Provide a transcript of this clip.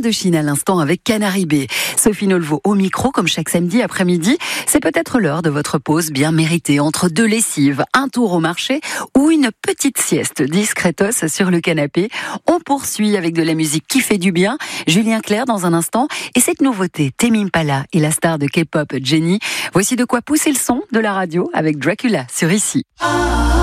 Indochine à l'instant avec Canary B. Sophie Nolvo au micro, comme chaque samedi après-midi. C'est peut-être l'heure de votre pause bien méritée entre deux lessives, un tour au marché ou une petite sieste discretos sur le canapé. On poursuit avec de la musique qui fait du bien. Julien Clerc dans un instant. Et cette nouveauté, Tame Impala et la star de K-pop Jennie. Voici de quoi pousser le son de la radio avec Dracula sur Ici.